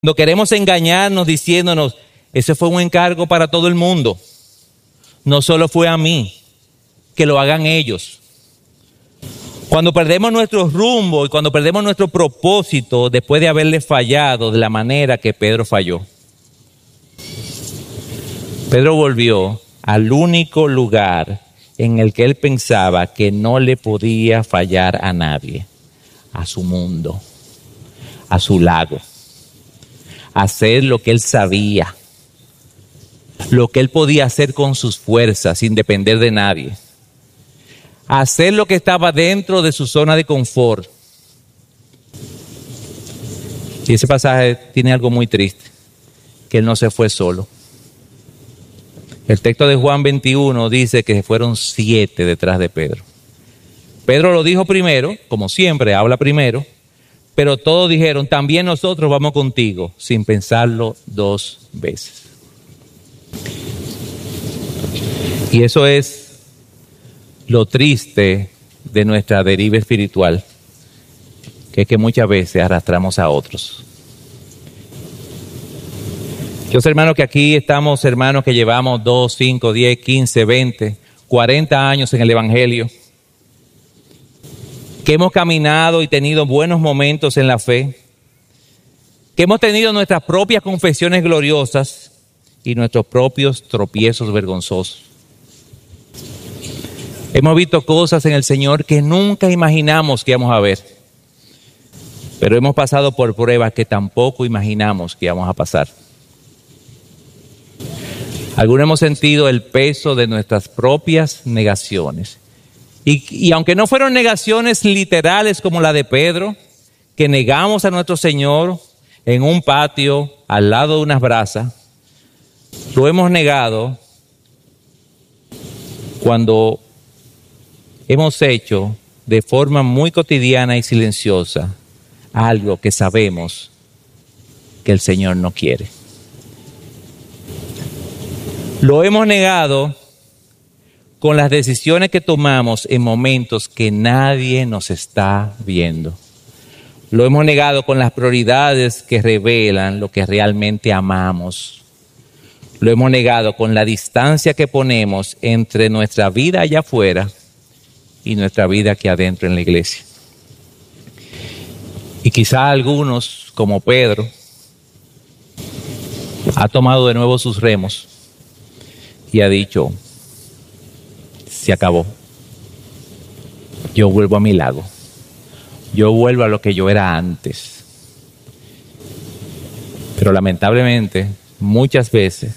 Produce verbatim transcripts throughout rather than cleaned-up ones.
Cuando queremos engañarnos diciéndonos, ese fue un encargo para todo el mundo. No solo fue a mí, que lo hagan ellos. Cuando perdemos nuestro rumbo y cuando perdemos nuestro propósito después de haberle fallado de la manera que Pedro falló. Pedro volvió al único lugar en el que él pensaba que no le podía fallar a nadie, a su mundo, a su lago, a hacer lo que él sabía, lo que él podía hacer con sus fuerzas sin depender de nadie, a hacer lo que estaba dentro de su zona de confort. Y ese pasaje tiene algo muy triste, que él no se fue solo. El texto de Juan veintiuno dice que fueron siete detrás de Pedro. Pedro lo dijo primero, como siempre, habla primero, pero todos dijeron, también nosotros vamos contigo, sin pensarlo dos veces. Y eso es lo triste de nuestra deriva espiritual, que es que muchas veces arrastramos a otros. Yo sé, hermanos, que aquí estamos, hermanos, que llevamos dos, cinco, diez, quince, veinte, cuarenta años en el Evangelio, que hemos caminado y tenido buenos momentos en la fe, que hemos tenido nuestras propias confesiones gloriosas y nuestros propios tropiezos vergonzosos. Hemos visto cosas en el Señor que nunca imaginamos que íbamos a ver, pero hemos pasado por pruebas que tampoco imaginamos que íbamos a pasar. Algunos hemos sentido el peso de nuestras propias negaciones. Y, y aunque no fueron negaciones literales como la de Pedro, que negamos a nuestro Señor en un patio al lado de unas brasas, lo hemos negado cuando hemos hecho de forma muy cotidiana y silenciosa algo que sabemos que el Señor no quiere. Lo hemos negado con las decisiones que tomamos en momentos que nadie nos está viendo. Lo hemos negado con las prioridades que revelan lo que realmente amamos. Lo hemos negado con la distancia que ponemos entre nuestra vida allá afuera y nuestra vida aquí adentro en la iglesia. Y quizá algunos, como Pedro, ha tomado de nuevo sus remos y ha dicho, se acabó. Yo vuelvo a mi lago. Yo vuelvo a lo que yo era antes. Pero lamentablemente, muchas veces,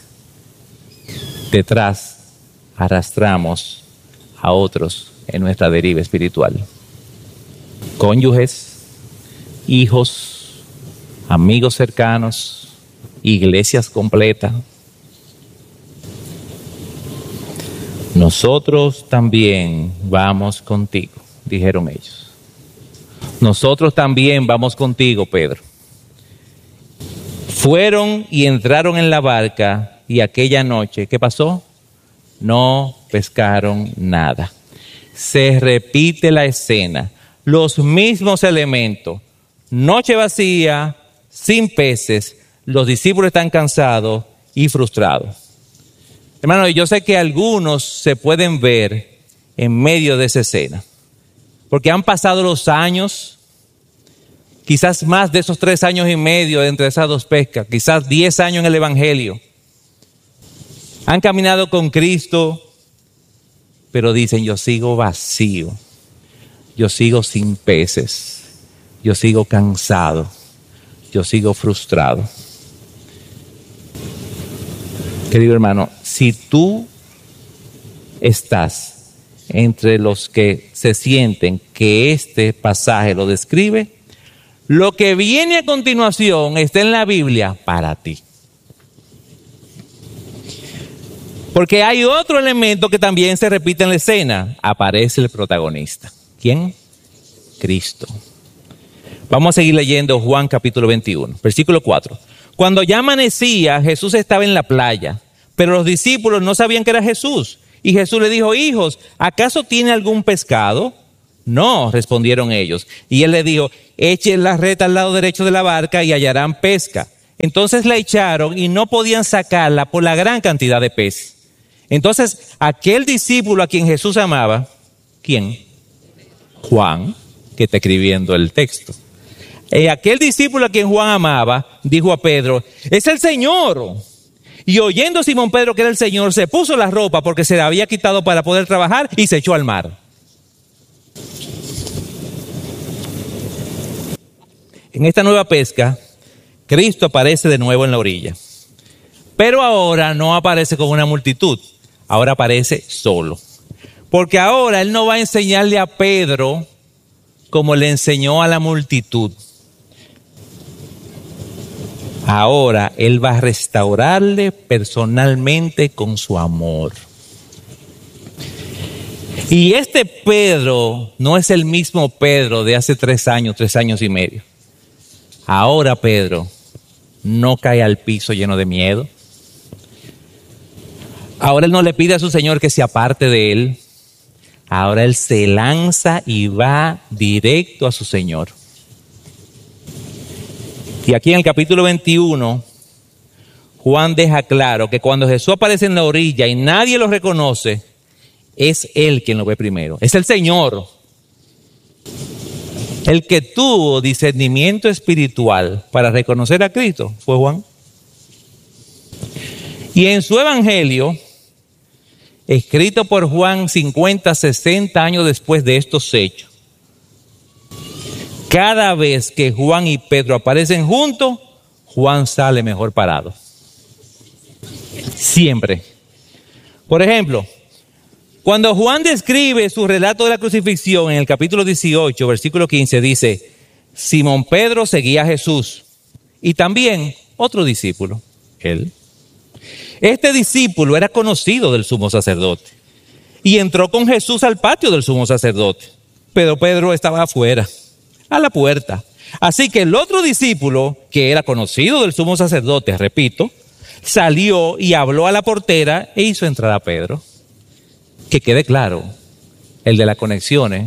detrás arrastramos a otros en nuestra deriva espiritual. Cónyuges, hijos, amigos cercanos, iglesias completas. Nosotros también vamos contigo, dijeron ellos. Nosotros también vamos contigo, Pedro. Fueron y entraron en la barca y aquella noche, ¿qué pasó? No pescaron nada. Se repite la escena, los mismos elementos. Noche vacía, sin peces, los discípulos están cansados y frustrados. Hermano, yo sé que algunos se pueden ver en medio de esa escena, porque han pasado los años, quizás más de esos tres años y medio entre esas dos pescas, quizás diez años en el Evangelio. Han caminado con Cristo, pero dicen, yo sigo vacío, yo sigo sin peces, yo sigo cansado, yo sigo frustrado. Querido hermano, si tú estás entre los que se sienten que este pasaje lo describe, lo que viene a continuación está en la Biblia para ti. Porque hay otro elemento que también se repite en la escena. Aparece el protagonista. ¿Quién? Cristo. Vamos a seguir leyendo Juan capítulo veintiuno, versículo cuatro. Cuando ya amanecía, Jesús estaba en la playa, pero los discípulos no sabían que era Jesús. Y Jesús le dijo, hijos, ¿acaso tiene algún pescado? No, respondieron ellos. Y él les dijo, echen la red al lado derecho de la barca y hallarán pesca. Entonces la echaron y no podían sacarla por la gran cantidad de peces. Entonces aquel discípulo a quien Jesús amaba, ¿quién? Juan, que está escribiendo el texto. Eh, aquel discípulo a quien Juan amaba, dijo a Pedro, es el Señor. Y oyendo Simón Pedro que era el Señor, se puso la ropa porque se la había quitado para poder trabajar y se echó al mar. En esta nueva pesca, Cristo aparece de nuevo en la orilla. Pero ahora no aparece con una multitud, ahora aparece solo. Porque ahora Él no va a enseñarle a Pedro como le enseñó a la multitud. Ahora Él va a restaurarle personalmente con su amor. Y este Pedro no es el mismo Pedro de hace tres años, tres años y medio. Ahora Pedro no cae al piso lleno de miedo. Ahora Él no le pide a su Señor que se aparte de Él. Ahora Él se lanza y va directo a su Señor. Y aquí en el capítulo veintiuno, Juan deja claro que cuando Jesús aparece en la orilla y nadie lo reconoce, es Él quien lo ve primero. Es el Señor. El que tuvo discernimiento espiritual para reconocer a Cristo fue Juan. Y en su evangelio, escrito por Juan cincuenta, sesenta años después de estos hechos, cada vez que Juan y Pedro aparecen juntos, Juan sale mejor parado. Siempre. Por ejemplo, cuando Juan describe su relato de la crucifixión en el capítulo dieciocho, versículo quince, dice, Simón Pedro seguía a Jesús y también otro discípulo, él. Este discípulo era conocido del sumo sacerdote y entró con Jesús al patio del sumo sacerdote, pero Pedro estaba afuera, a la puerta. Así que el otro discípulo, que era conocido del sumo sacerdote, repito, salió y habló a la portera e hizo entrar a Pedro. Que quede claro, el de las conexiones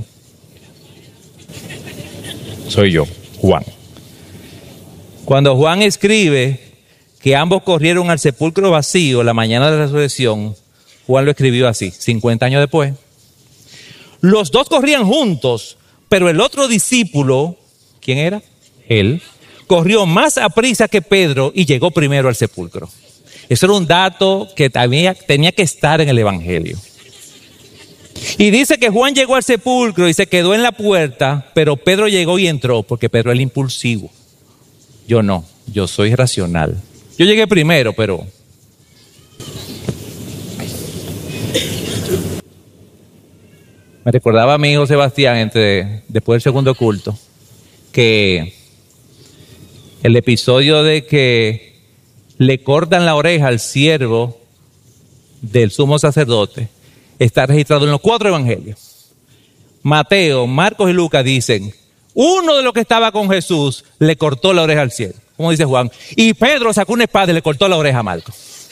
soy yo, Juan. Cuando Juan escribe que ambos corrieron al sepulcro vacío la mañana de la resurrección, Juan lo escribió así, cincuenta años después. Los dos corrían juntos, pero el otro discípulo, ¿quién era? Él, corrió más aprisa que Pedro y llegó primero al sepulcro. Eso era un dato que tenía, tenía que estar en el evangelio. Y dice que Juan llegó al sepulcro y se quedó en la puerta, pero Pedro llegó y entró, porque Pedro es el impulsivo. Yo no, yo soy racional. Yo llegué primero, pero... Me recordaba a mi hijo Sebastián, entre, después del segundo culto, que el episodio de que le cortan la oreja al siervo del sumo sacerdote está registrado en los cuatro evangelios. Mateo, Marcos y Lucas dicen, uno de los que estaba con Jesús le cortó la oreja al siervo, como dice Juan, y Pedro sacó una espada y le cortó la oreja a Marcos.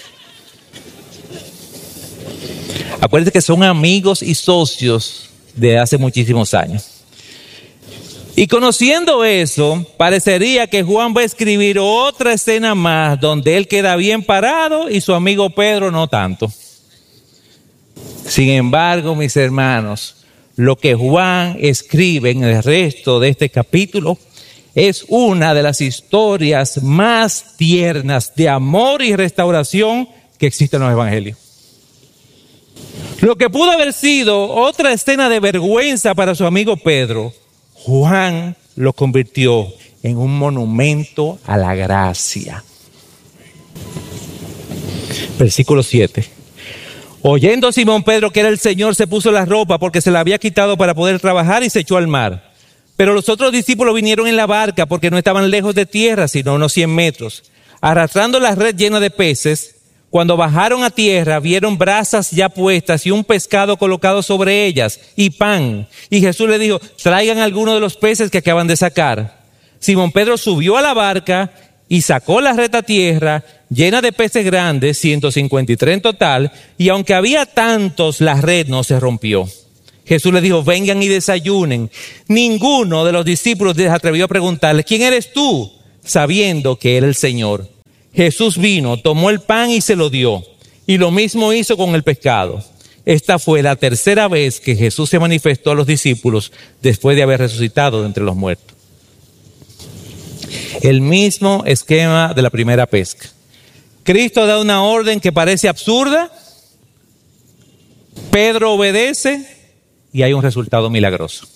Acuérdense que son amigos y socios de hace muchísimos años. Y conociendo eso, parecería que Juan va a escribir otra escena más donde él queda bien parado y su amigo Pedro no tanto. Sin embargo, mis hermanos, lo que Juan escribe en el resto de este capítulo es una de las historias más tiernas de amor y restauración que existen en los evangelios. Lo que pudo haber sido otra escena de vergüenza para su amigo Pedro, Juan lo convirtió en un monumento a la gracia. Versículo siete. Oyendo Simón Pedro que era el Señor, se puso la ropa porque se la había quitado para poder trabajar y se echó al mar. Pero los otros discípulos vinieron en la barca porque no estaban lejos de tierra, sino unos cien metros. Arrastrando la red llena de peces, cuando bajaron a tierra, vieron brasas ya puestas y un pescado colocado sobre ellas y pan. Y Jesús les dijo, traigan alguno de los peces que acaban de sacar. Simón Pedro subió a la barca y sacó la red a tierra, llena de peces grandes, ciento cincuenta y tres en total, y aunque había tantos, la red no se rompió. Jesús les dijo, vengan y desayunen. Ninguno de los discípulos les atrevió a preguntarle, ¿quién eres tú? sabiendo que era el Señor. Jesús vino, tomó el pan y se lo dio, y lo mismo hizo con el pescado. Esta fue la tercera vez que Jesús se manifestó a los discípulos después de haber resucitado de entre los muertos. El mismo esquema de la primera pesca. Cristo da una orden que parece absurda, Pedro obedece y hay un resultado milagroso.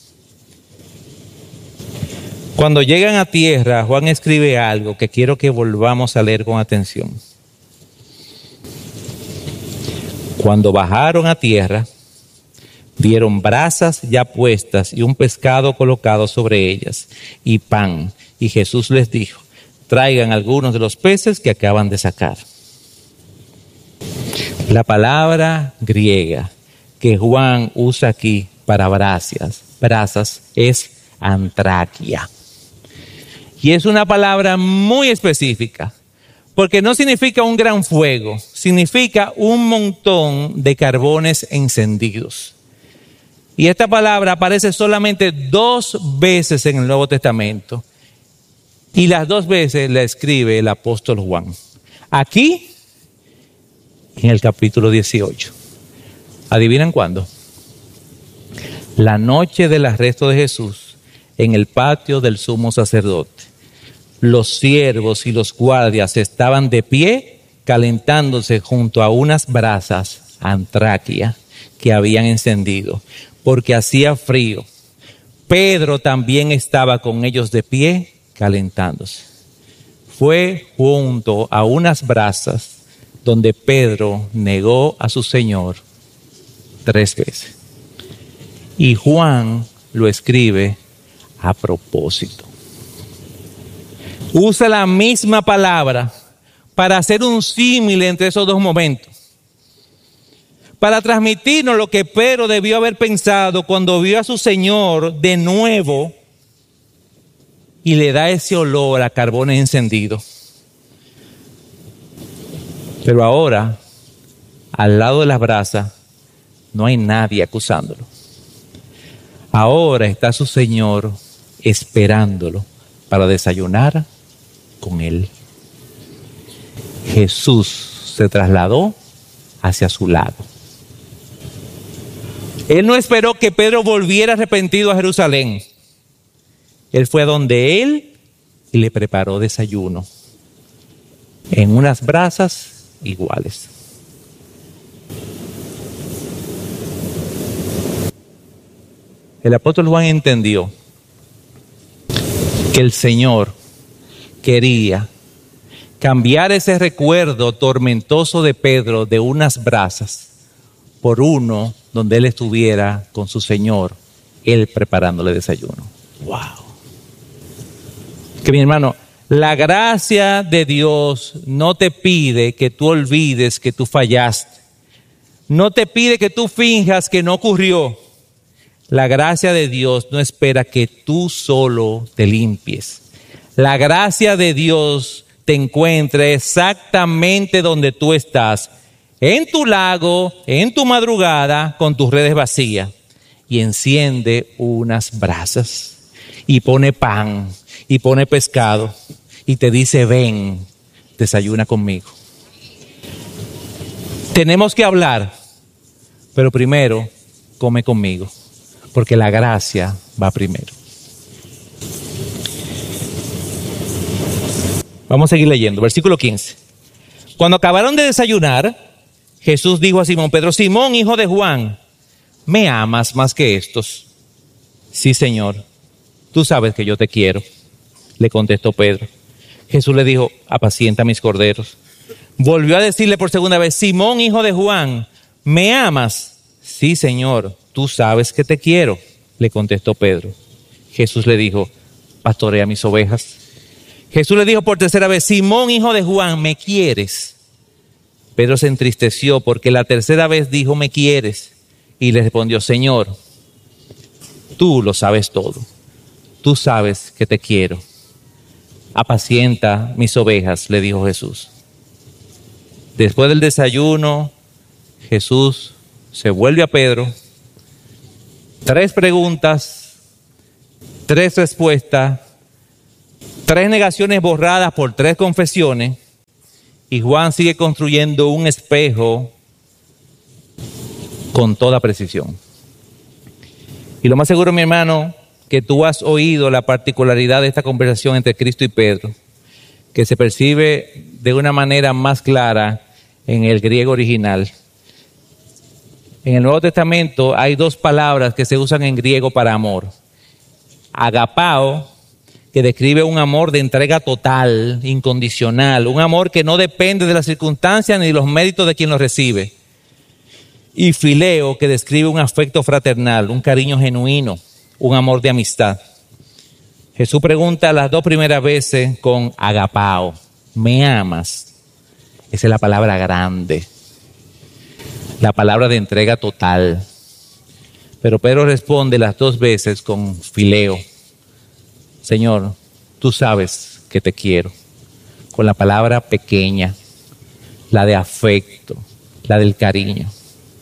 Cuando llegan a tierra, Juan escribe algo que quiero que volvamos a leer con atención. Cuando bajaron a tierra, vieron brasas ya puestas y un pescado colocado sobre ellas y pan. Y Jesús les dijo, traigan algunos de los peces que acaban de sacar. La palabra griega que Juan usa aquí para brasas, brasas es antraquia. Y es una palabra muy específica, porque no significa un gran fuego, significa un montón de carbones encendidos. Y esta palabra aparece solamente dos veces en el Nuevo Testamento. Y las dos veces la escribe el apóstol Juan. Aquí, en el capítulo dieciocho. ¿Adivinan cuándo? La noche del arresto de Jesús en el patio del sumo sacerdote. Los siervos y los guardias estaban de pie calentándose junto a unas brasas antraquia que habían encendido, porque hacía frío. Pedro también estaba con ellos de pie calentándose. Fue junto a unas brasas donde Pedro negó a su Señor tres veces. Y Juan lo escribe a propósito. Usa la misma palabra para hacer un símil entre esos dos momentos. Para transmitirnos lo que Pedro debió haber pensado cuando vio a su Señor de nuevo y le da ese olor a carbones encendidos. Pero ahora, al lado de las brasas, no hay nadie acusándolo. Ahora está su Señor esperándolo para desayunar con él. Jesús se trasladó hacia su lado. Él no esperó que Pedro volviera arrepentido a Jerusalén. Él fue a donde él y le preparó desayuno en unas brasas iguales. El apóstol Juan entendió que el Señor quería cambiar ese recuerdo tormentoso de Pedro de unas brasas por uno donde él estuviera con su Señor, él preparándole desayuno. ¡Wow! Que mi hermano, la gracia de Dios no te pide que tú olvides que tú fallaste. No te pide que tú finjas que no ocurrió. La gracia de Dios no espera que tú solo te limpies. La gracia de Dios te encuentra exactamente donde tú estás, en tu lago, en tu madrugada, con tus redes vacías, y enciende unas brasas, y pone pan, y pone pescado, y te dice, ven, desayuna conmigo. Tenemos que hablar, pero primero, come conmigo, porque la gracia va primero. Vamos a seguir leyendo, versículo quince. Cuando acabaron de desayunar, Jesús dijo a Simón Pedro, Simón, hijo de Juan, ¿me amas más que estos? Sí, Señor, tú sabes que yo te quiero, le contestó Pedro. Jesús le dijo, apacienta mis corderos. Volvió a decirle por segunda vez, Simón, hijo de Juan, ¿me amas? Sí, Señor, tú sabes que te quiero, le contestó Pedro. Jesús le dijo, pastorea mis ovejas. Jesús le dijo por tercera vez, Simón, hijo de Juan, ¿me quieres? Pedro se entristeció porque la tercera vez dijo, ¿me quieres? Y le respondió, Señor, tú lo sabes todo. Tú sabes que te quiero. Apacienta mis ovejas, le dijo Jesús. Después del desayuno, Jesús se vuelve a Pedro. Tres preguntas, tres respuestas, Tres negaciones borradas por tres confesiones, y Juan sigue construyendo un espejo con toda precisión. Y lo más seguro, mi hermano, que tú has oído la particularidad de esta conversación entre Cristo y Pedro, que se percibe de una manera más clara en el griego original. En el Nuevo Testamento hay dos palabras que se usan en griego para amor. Agapao, que describe un amor de entrega total, incondicional, un amor que no depende de las circunstancias ni de los méritos de quien lo recibe. Y fileo, que describe un afecto fraternal, un cariño genuino, un amor de amistad. Jesús pregunta las dos primeras veces con agapao, ¿me amas? Esa es la palabra grande, la palabra de entrega total. Pero Pedro responde las dos veces con fileo, Señor, tú sabes que te quiero, con la palabra pequeña, la de afecto, la del cariño.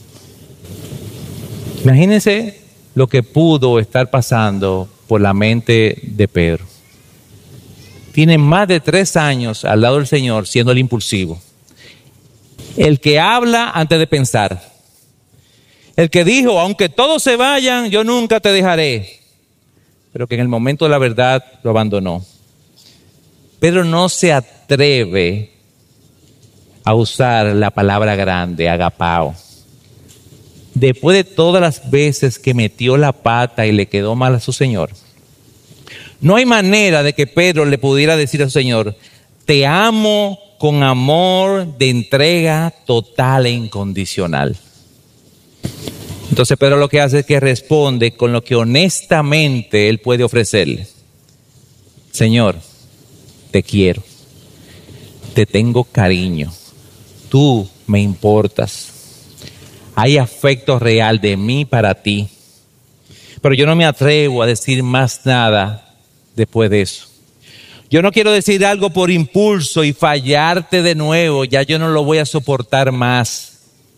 Imagínense lo que pudo estar pasando por la mente de Pedro. Tiene más de tres años al lado del Señor siendo el impulsivo, el que habla antes de pensar, el que dijo, aunque todos se vayan, yo nunca te dejaré, pero que en el momento de la verdad lo abandonó. Pedro no se atreve a usar la palabra grande, agapao. Después de todas las veces que metió la pata y le quedó mal a su Señor, no hay manera de que Pedro le pudiera decir a su Señor, te amo con amor de entrega total e incondicional. Entonces Pedro lo que hace es que responde con lo que honestamente él puede ofrecerle. Señor, te quiero, te tengo cariño, tú me importas. Hay afecto real de mí para ti, pero yo no me atrevo a decir más nada después de eso. Yo no quiero decir algo por impulso y fallarte de nuevo, ya yo no lo voy a soportar más.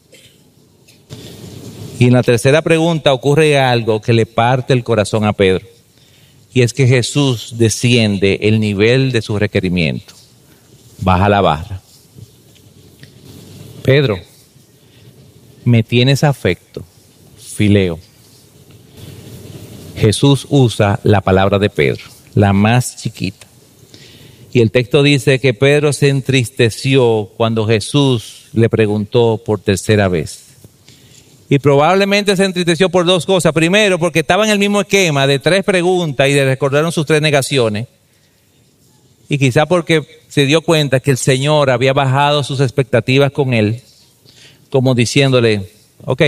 Y en la tercera pregunta ocurre algo que le parte el corazón a Pedro, y es que Jesús desciende el nivel de su requerimiento, baja la barra. Pedro, me tienes afecto, fileo. Jesús usa la palabra de Pedro, la más chiquita. Y el texto dice que Pedro se entristeció cuando Jesús le preguntó por tercera vez. Y probablemente se entristeció por dos cosas. Primero, porque estaba en el mismo esquema de tres preguntas y le recordaron sus tres negaciones. Y quizá porque se dio cuenta que el Señor había bajado sus expectativas con él, como diciéndole, ok,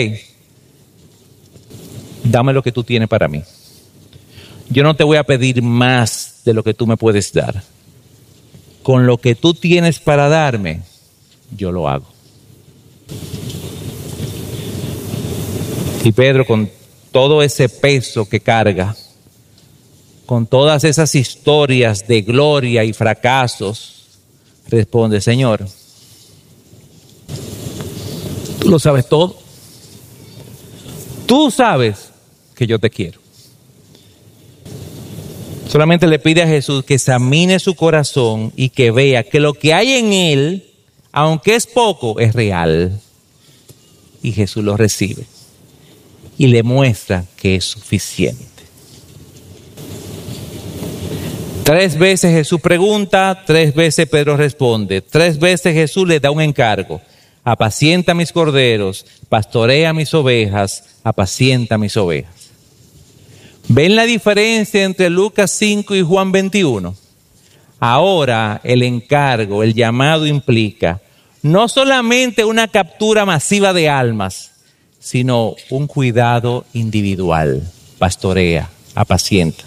dame lo que tú tienes para mí. Yo no te voy a pedir más de lo que tú me puedes dar. Con lo que tú tienes para darme, yo lo hago. Y Pedro, con todo ese peso que carga, con todas esas historias de gloria y fracasos, responde, Señor, tú lo sabes todo. Tú sabes que yo te quiero. Solamente le pide a Jesús que examine su corazón y que vea que lo que hay en él, aunque es poco, es real. Y Jesús lo recibe y le muestra que es suficiente. Tres veces Jesús pregunta, tres veces Pedro responde, tres veces Jesús le da un encargo. Apacienta mis corderos, pastorea mis ovejas, apacienta mis ovejas. ¿Ven la diferencia entre Lucas cinco y Juan veintiuno? Ahora el encargo, el llamado implica no solamente una captura masiva de almas, sino un cuidado individual, pastorea, apacienta.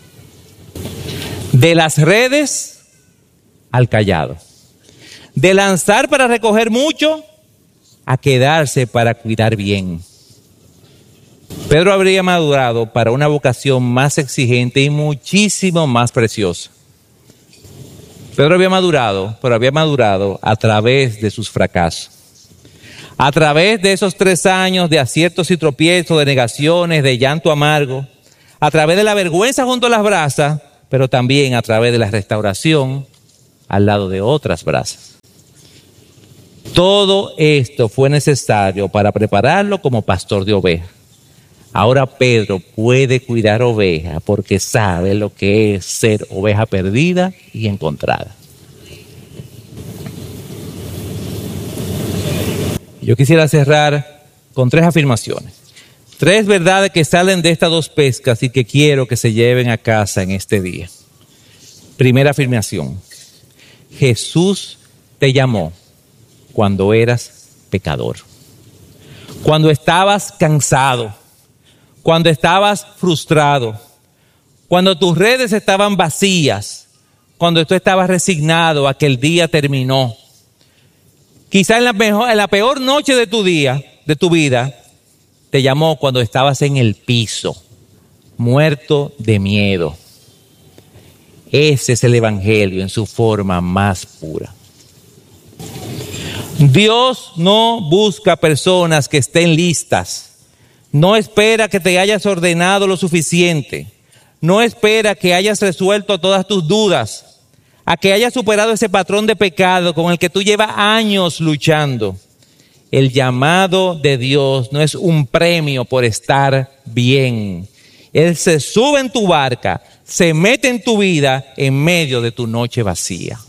De las redes al callado. De lanzar para recoger mucho a quedarse para cuidar bien. Pedro habría madurado para una vocación más exigente y muchísimo más preciosa. Pedro había madurado, pero había madurado a través de sus fracasos. A través de esos tres años de aciertos y tropiezos, de negaciones, de llanto amargo. A través de la vergüenza junto a las brasas, pero también a través de la restauración al lado de otras brasas. Todo esto fue necesario para prepararlo como pastor de ovejas. Ahora Pedro puede cuidar ovejas porque sabe lo que es ser oveja perdida y encontrada. Yo quisiera cerrar con tres afirmaciones. Tres verdades que salen de estas dos pescas y que quiero que se lleven a casa en este día. Primera afirmación. Jesús te llamó cuando eras pecador. Cuando estabas cansado. Cuando estabas frustrado. Cuando tus redes estaban vacías. Cuando tú estabas resignado a que el día terminó. Quizá en la, mejor, en la peor noche de tu día, de tu vida, te llamó cuando estabas en el piso, muerto de miedo. Ese es el evangelio en su forma más pura. Dios no busca personas que estén listas. No espera que te hayas ordenado lo suficiente. No espera que hayas resuelto todas tus dudas. A que hayas superado ese patrón de pecado con el que tú llevas años luchando. El llamado de Dios no es un premio por estar bien. Él se sube en tu barca, se mete en tu vida en medio de tu noche vacía.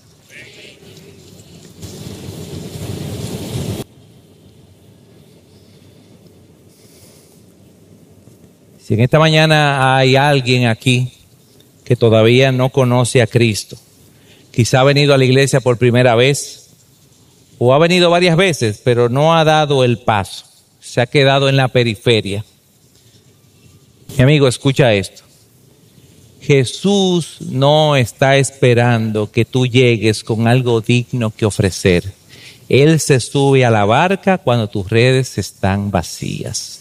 Si en esta mañana hay alguien aquí que todavía no conoce a Cristo, quizá ha venido a la iglesia por primera vez o ha venido varias veces, pero no ha dado el paso. Se ha quedado en la periferia. Mi amigo, escucha esto. Jesús no está esperando que tú llegues con algo digno que ofrecer. Él se sube a la barca cuando tus redes están vacías.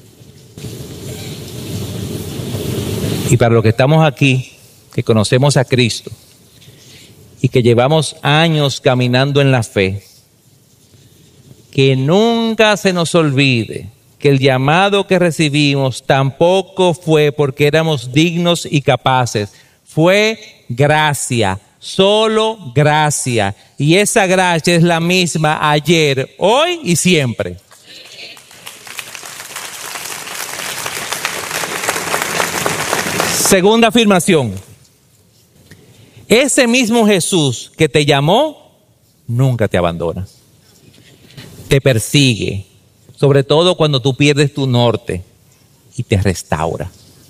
Y para los que estamos aquí, que conocemos a Cristo, y que llevamos años caminando en la fe, que nunca se nos olvide que el llamado que recibimos tampoco fue porque éramos dignos y capaces, fue gracia, solo gracia, y esa gracia es la misma ayer, hoy y siempre. Segunda afirmación. Ese mismo Jesús que te llamó, nunca te abandona. Te persigue, sobre todo cuando tú pierdes tu norte, y te restaura.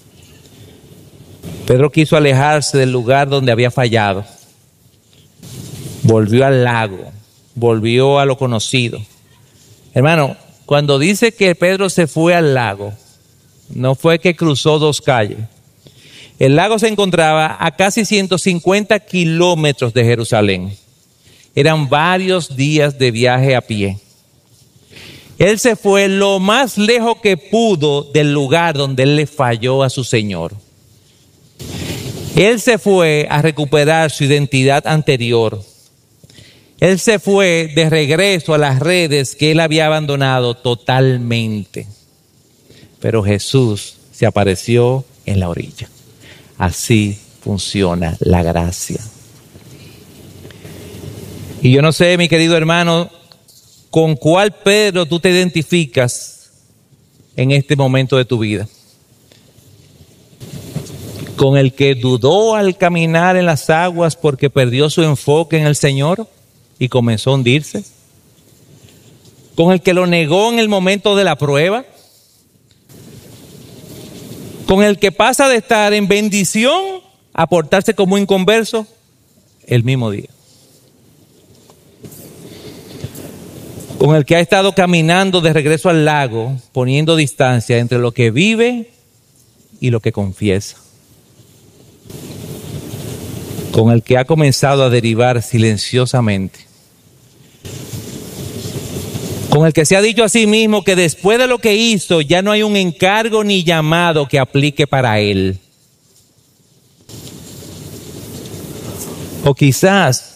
Pedro quiso alejarse del lugar donde había fallado. Volvió al lago, volvió a lo conocido. Hermano, cuando dice que Pedro se fue al lago, no fue que cruzó dos calles. El lago se encontraba a casi ciento cincuenta kilómetros de Jerusalén. Eran varios días de viaje a pie. Él se fue lo más lejos que pudo del lugar donde él le falló a su Señor. Él se fue a recuperar su identidad anterior. Él se fue de regreso a las redes que él había abandonado totalmente. Pero Jesús se apareció en la orilla. Así funciona la gracia. Y yo no sé, mi querido hermano, con cuál Pedro tú te identificas en este momento de tu vida. ¿Con el que dudó al caminar en las aguas porque perdió su enfoque en el Señor y comenzó a hundirse? ¿Con el que lo negó en el momento de la prueba? ¿Con el que pasa de estar en bendición a portarse como inconverso el mismo día? ¿Con el que ha estado caminando de regreso al lago, poniendo distancia entre lo que vive y lo que confiesa? ¿Con el que ha comenzado a derivar silenciosamente? Con el que se ha dicho a sí mismo que después de lo que hizo ya no hay un encargo ni llamado que aplique para él. O quizás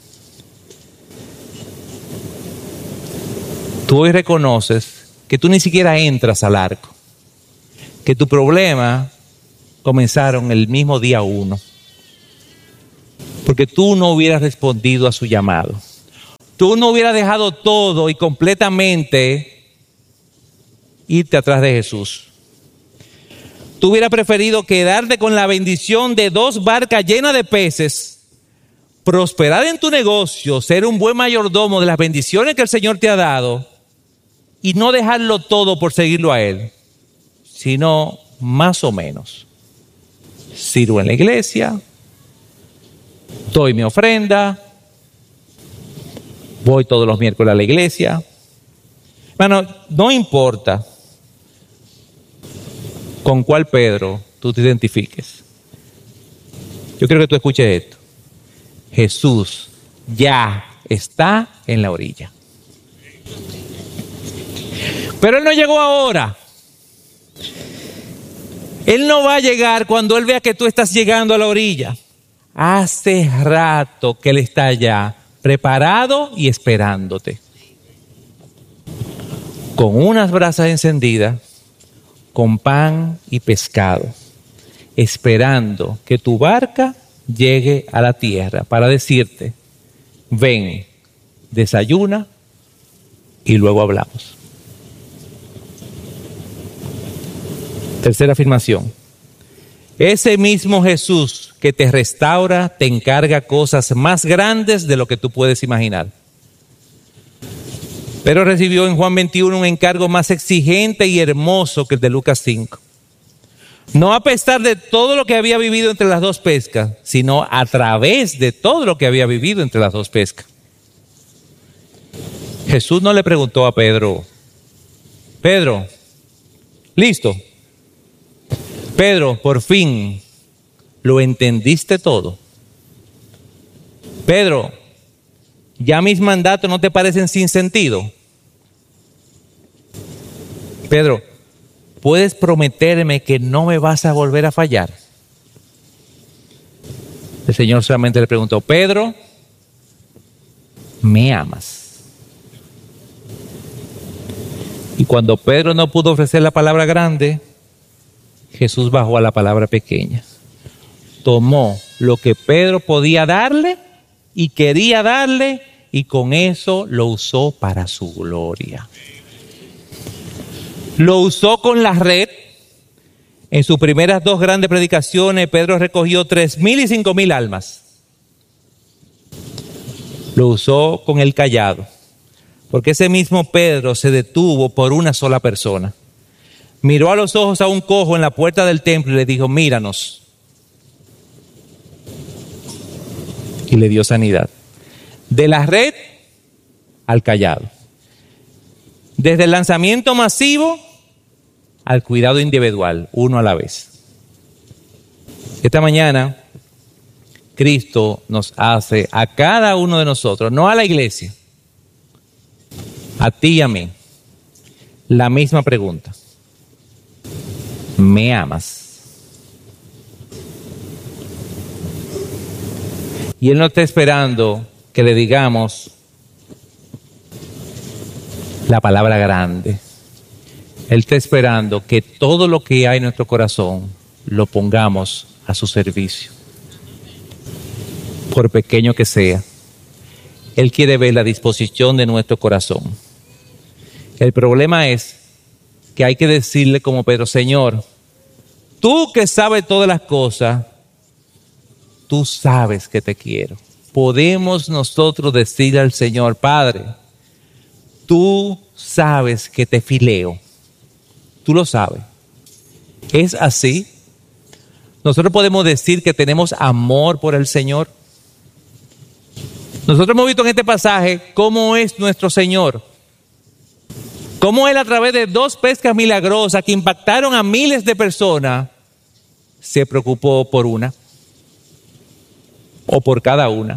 tú hoy reconoces que tú ni siquiera entras al arco, que tu problema comenzaron el mismo día uno, Porque tú no hubieras respondido a su llamado. Tú no hubieras dejado todo y completamente irte atrás de Jesús. Tú hubieras preferido quedarte con la bendición de dos barcas llenas de peces, prosperar en tu negocio, ser un buen mayordomo de las bendiciones que el Señor te ha dado y no dejarlo todo por seguirlo a Él, sino más o menos. Sirvo en la iglesia, doy mi ofrenda, voy todos los miércoles a la iglesia. Hermano, no importa con cuál Pedro tú te identifiques. Yo quiero que tú escuches esto. Jesús ya está en la orilla. Pero Él no llegó ahora. Él no va a llegar cuando Él vea que tú estás llegando a la orilla. Hace rato que Él está allá, preparado y esperándote. Con unas brasas encendidas, con pan y pescado, esperando que tu barca llegue a la tierra para decirte, ven, desayuna y luego hablamos. Tercera afirmación. Ese mismo Jesús que te restaura te encarga cosas más grandes de lo que tú puedes imaginar. Pero recibió en Juan veintiuno un encargo más exigente y hermoso que el de Lucas cinco. No a pesar de todo lo que había vivido entre las dos pescas, sino a través de todo lo que había vivido entre las dos pescas. Jesús no le preguntó a Pedro, Pedro, listo. Pedro, por fin, ¿lo entendiste todo? Pedro, ¿ya mis mandatos no te parecen sin sentido? Pedro, ¿puedes prometerme que no me vas a volver a fallar? El Señor solamente le preguntó, Pedro, ¿me amas? Y cuando Pedro no pudo ofrecer la palabra grande, Jesús bajó a la palabra pequeña. Tomó lo que Pedro podía darle y quería darle y con eso lo usó para su gloria. Lo usó con la red. En sus primeras dos grandes predicaciones, Pedro recogió tres mil y cinco mil almas. Lo usó con el cayado, porque ese mismo Pedro se detuvo por una sola persona. Miró a los ojos a un cojo en la puerta del templo y le dijo, míranos. Y le dio sanidad. De la red al cayado. Desde el lanzamiento masivo al cuidado individual, uno a la vez. Esta mañana, Cristo nos hace a cada uno de nosotros, no a la iglesia, a ti y a mí, la misma pregunta. ¿Me amas? Y Él no está esperando que le digamos la palabra grande. Él está esperando que todo lo que hay en nuestro corazón lo pongamos a su servicio, por pequeño que sea. Él quiere ver la disposición de nuestro corazón. El problema es que hay que decirle como Pedro, Señor, tú que sabes todas las cosas, tú sabes que te quiero. Podemos nosotros decirle al Señor, Padre, tú sabes que te fileo. Tú lo sabes. ¿Es así? Nosotros podemos decir que tenemos amor por el Señor. Nosotros hemos visto en este pasaje cómo es nuestro Señor. Cómo Él a través de dos pescas milagrosas que impactaron a miles de personas, se preocupó por una o por cada una.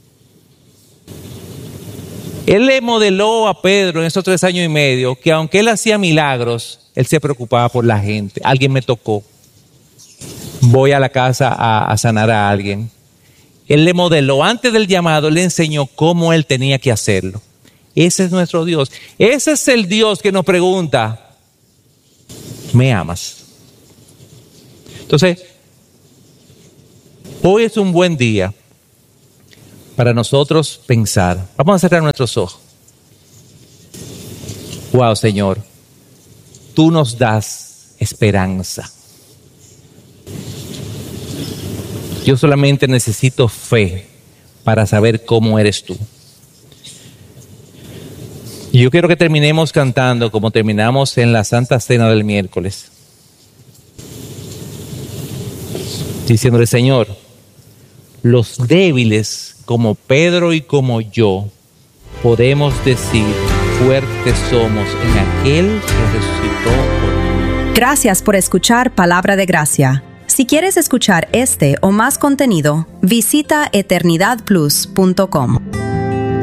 Él le modeló a Pedro en esos tres años y medio que aunque Él hacía milagros, Él se preocupaba por la gente. Alguien me tocó. Voy a la casa a, a sanar a alguien. Él le modeló, antes del llamado, le enseñó cómo Él tenía que hacerlo. Ese es nuestro Dios. Ese es el Dios que nos pregunta, ¿me amas? Entonces, hoy es un buen día para nosotros pensar. Vamos a cerrar nuestros ojos. Wow, Señor, tú nos das esperanza. Yo solamente necesito fe para saber cómo eres tú. Y yo quiero que terminemos cantando como terminamos en la Santa Cena del miércoles. Diciéndole, Señor, los débiles como Pedro y como yo podemos decir, fuertes somos en aquel que resucitó por mí. Gracias por escuchar Palabra de Gracia. Si quieres escuchar este o más contenido, visita eternidad plus punto com.